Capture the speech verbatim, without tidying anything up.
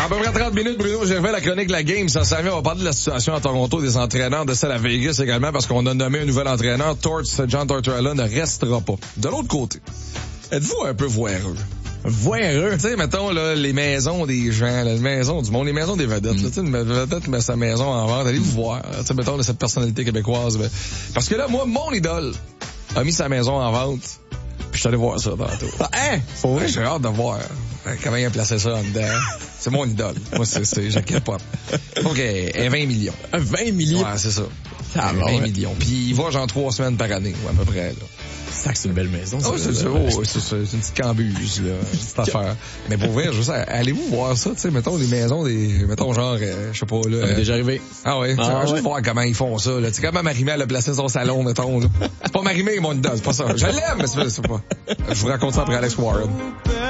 Dans à peu près trente minutes, Bruno, j'ai fait la chronique de la game. Ça s'en vient, on va parler de la situation à Toronto, des entraîneurs de celle à Vegas également, parce qu'on a nommé un nouvel entraîneur. Torts, John Tortorella ne restera pas. De l'autre côté, êtes-vous un peu voireux? Voireux. Tu sais, mettons, là, les maisons des gens, là, les maisons du monde, les maisons des vedettes, mm. là, tu sais, une vedette met sa maison en vente, allez vous voir, tu sais, mettons, là, cette personnalité québécoise, ben, parce que là, moi, mon idole a mis sa maison en vente, puis je suis allé voir ça tantôt. Ah, hein? Ouais, j'ai hâte de voir comment il a placé ça en dedans. C'est mon idole. Moi, c'est, c'est, je capote. OK, et vingt millions. vingt millions? Ouais, c'est ça. Ah, vingt bon, millions. Puis il va genre trois semaines par année, ouais, à peu près, là. C'est ça que c'est une belle maison. Oh, c'est, c'est, oh, c'est, c'est une petite cambuse, là. Une petite affaire. Mais pour vrai, je sais, allez-vous voir ça, tu sais, mettons, les maisons des, mettons, genre, euh, je sais pas, là. C'est déjà arrivé. Ah ouais, tu ah, vas ouais. voir comment ils font ça, là. Tu sais, comment Marie-Mé, elle a placé son salon, mettons, là. C'est pas Marie-Mé, mon idole, c'est pas ça. Je l'aime, mais c'est, c'est pas. Je vous raconte ça après Alex Warren.